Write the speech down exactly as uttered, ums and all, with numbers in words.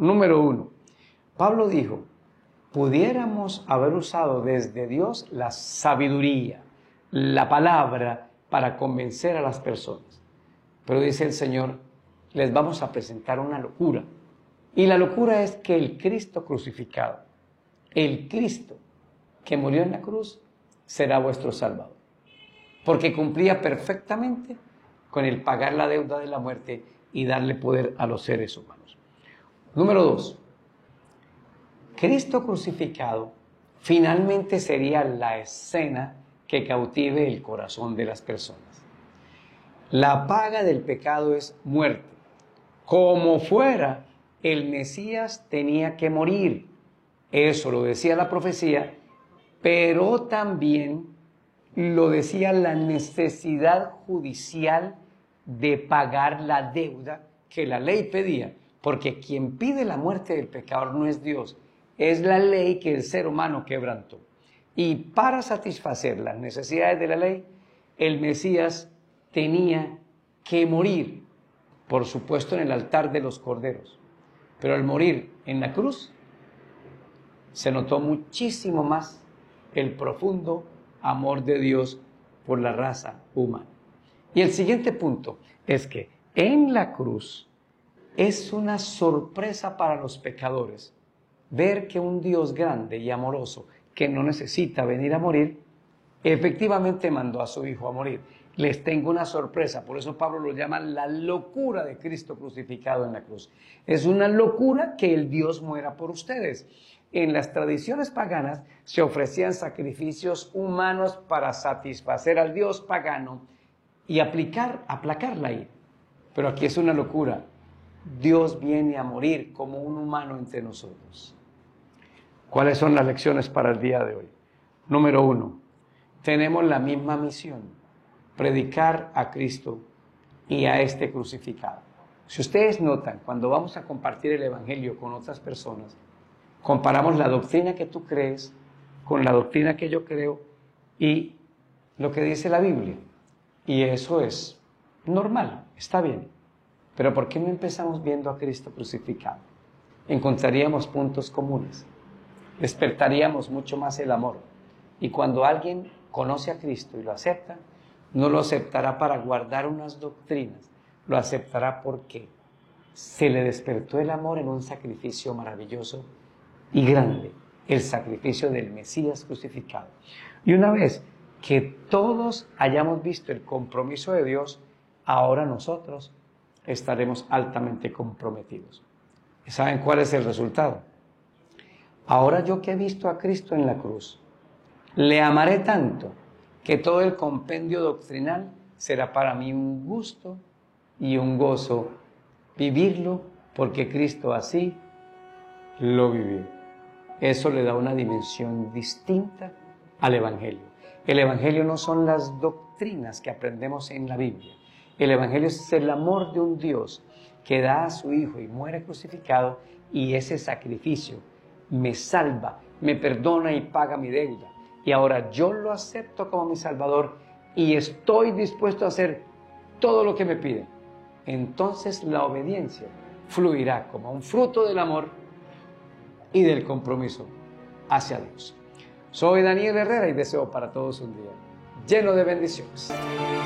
Número uno, Pablo dijo, pudiéramos haber usado desde Dios la sabiduría, la palabra para convencer a las personas. Pero dice el Señor, les vamos a presentar una locura. Y la locura es que el Cristo crucificado, el Cristo que murió en la cruz, será vuestro Salvador. Porque cumplía perfectamente con el pagar la deuda de la muerte y darle poder a los seres humanos. Número dos, Cristo crucificado finalmente sería la escena que cautive el corazón de las personas. La paga del pecado es muerte. Como fuera, el Mesías tenía que morir. Eso lo decía la profecía, pero también lo decía la necesidad judicial de pagar la deuda que la ley pedía. Porque quien pide la muerte del pecador no es Dios, es la ley que el ser humano quebrantó. Y para satisfacer las necesidades de la ley, el Mesías tenía que morir, por supuesto en el altar de los corderos. Pero al morir en la cruz, se notó muchísimo más el profundo amor de Dios por la raza humana. Y el siguiente punto es que en la cruz es una sorpresa para los pecadores ver que un Dios grande y amoroso, que no necesita venir a morir, efectivamente mandó a su Hijo a morir. Les tengo una sorpresa, por eso Pablo lo llama la locura de Cristo crucificado en la cruz. Es una locura que el Dios muera por ustedes. En las tradiciones paganas se ofrecían sacrificios humanos para satisfacer al Dios pagano y aplicar, aplacar la ira. Pero aquí es una locura. Dios viene a morir como un humano entre nosotros. ¿Cuáles son las lecciones para el día de hoy? Número uno, tenemos la misma misión, predicar a Cristo y a este crucificado. Si ustedes notan, cuando vamos a compartir el Evangelio con otras personas, comparamos la doctrina que tú crees con la doctrina que yo creo y lo que dice la Biblia. Y eso es normal, está bien. Pero ¿por qué no empezamos viendo a Cristo crucificado? Encontraríamos puntos comunes, despertaríamos mucho más el amor. Y cuando alguien conoce a Cristo y lo acepta, no lo aceptará para guardar unas doctrinas, lo aceptará porque se le despertó el amor en un sacrificio maravilloso y grande, el sacrificio del Mesías crucificado. Y una vez que todos hayamos visto el compromiso de Dios, ahora nosotros estaremos altamente comprometidos. ¿Y saben cuál es el resultado? Ahora yo que he visto a Cristo en la cruz, le amaré tanto que todo el compendio doctrinal será para mí un gusto y un gozo vivirlo, porque Cristo así lo vivió. Eso le da una dimensión distinta al Evangelio. El Evangelio no son las doctrinas que aprendemos en la Biblia. El Evangelio es el amor de un Dios que da a su Hijo y muere crucificado, y ese sacrificio me salva, me perdona y paga mi deuda. Y ahora yo lo acepto como mi Salvador y estoy dispuesto a hacer todo lo que me pide. Entonces la obediencia fluirá como un fruto del amor y del compromiso hacia Dios. Soy Daniel Herrera y deseo para todos un día lleno de bendiciones.